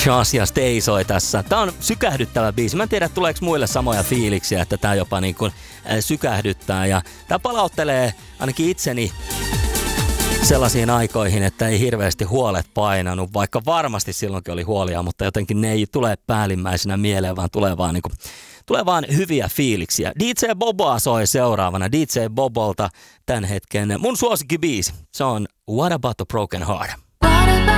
Shasia Stay soi tässä. Tää on sykähdyttävä biisi. Mä en tiedä, tuleeko muille samoja fiiliksiä, että tää jopa niin kuin sykähdyttää. Ja tää palauttelee ainakin itseni sellaisiin aikoihin, että ei hirveästi huolet painanut, vaikka varmasti silloinkin oli huolia, mutta jotenkin ne ei tule päällimmäisenä mieleen, vaan tulee vaan hyviä fiiliksiä. DJ Boboa soi seuraavana. DJ Bobolta tämän hetken mun suosikkibiisi. Se on What About the Broken Heart?